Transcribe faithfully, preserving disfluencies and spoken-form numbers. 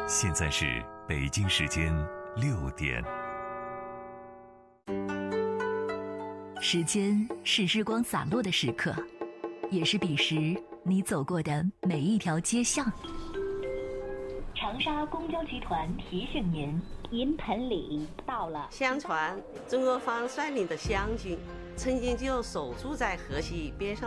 现在是北京时间六点。 时间是日光洒落的时刻，也是彼时你走过的每一条街巷。长沙公交集团提醒您， 银盆岭到了。 相传中国方率领的湘军曾经就守住在河西边上